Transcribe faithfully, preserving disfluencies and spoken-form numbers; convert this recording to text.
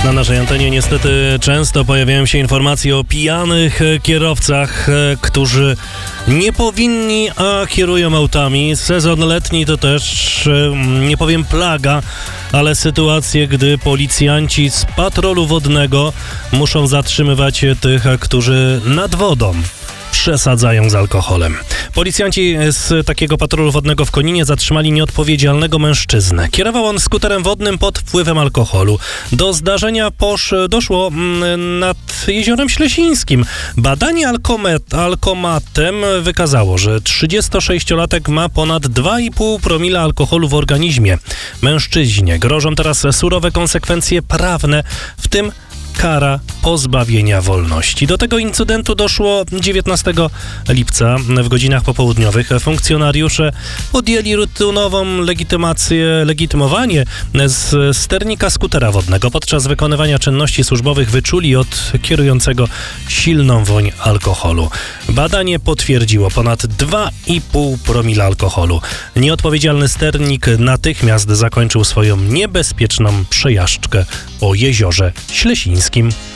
Na naszej antenie niestety często pojawiają się informacje o pijanych kierowcach, którzy nie powinni, a kierują autami. Sezon letni to też, nie powiem plaga, ale sytuacje, gdy policjanci z patrolu wodnego muszą zatrzymywać tych, którzy nad wodą przesadzają z alkoholem. Policjanci z takiego patrolu wodnego w Koninie zatrzymali nieodpowiedzialnego mężczyznę. Kierował on skuterem wodnym pod wpływem alkoholu. Do zdarzenia posz, doszło nad Jeziorem Ślesińskim. Badanie alkomet, alkomatem wykazało, że trzydziestosześciolatek ma ponad dwa i pół promila alkoholu w organizmie. Mężczyźnie grożą teraz surowe konsekwencje prawne, w tym kara pozbawienia wolności. Do tego incydentu doszło dziewiętnastego lipca w godzinach popołudniowych. Funkcjonariusze podjęli rutynową legitymację, legitymowanie z sternika skutera wodnego. Podczas wykonywania czynności służbowych wyczuli od kierującego silną woń alkoholu. Badanie potwierdziło ponad dwa i pół promila alkoholu. Nieodpowiedzialny sternik natychmiast zakończył swoją niebezpieczną przejażdżkę po Jeziorze Ślesińskim.